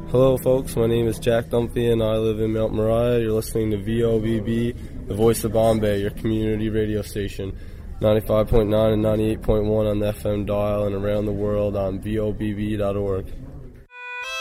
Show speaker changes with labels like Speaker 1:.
Speaker 1: Hello, folks. My name is Jack Dumphy, and I live in Mount Moriah. You're listening to VOBB, the voice of Bombay, your community radio station. 95.9 and 98.1 on the FM dial, and around the world on VOBB.org.